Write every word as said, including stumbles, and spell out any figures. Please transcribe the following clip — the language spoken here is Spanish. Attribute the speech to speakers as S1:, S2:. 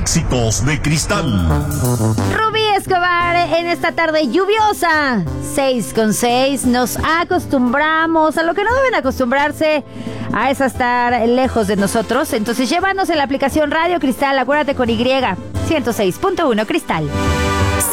S1: éxitos de Cristal.
S2: Rubí Escobar en esta tarde lluviosa. seis con seis. Nos acostumbramos a lo que no deben acostumbrarse, a es a estar lejos de nosotros. Entonces llévanos en la aplicación Radio Cristal, acuérdate con Y. ciento seis punto uno Cristal.